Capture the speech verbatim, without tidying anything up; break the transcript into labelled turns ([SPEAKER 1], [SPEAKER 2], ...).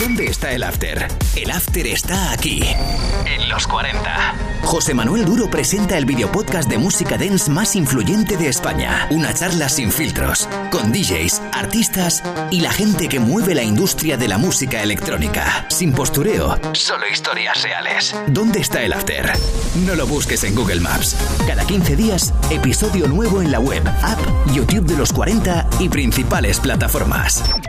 [SPEAKER 1] ¿Dónde está el after? El after está aquí, en los cuarenta. José Manuel Duro presenta el videopodcast de música dance más influyente de España. Una charla sin filtros, con D Js, artistas y la gente que mueve la industria de la música electrónica. Sin postureo, solo historias reales. ¿Dónde está el after? No lo busques en Google Maps. Cada quince días, episodio nuevo en la web, app, YouTube de los cuarenta y principales plataformas.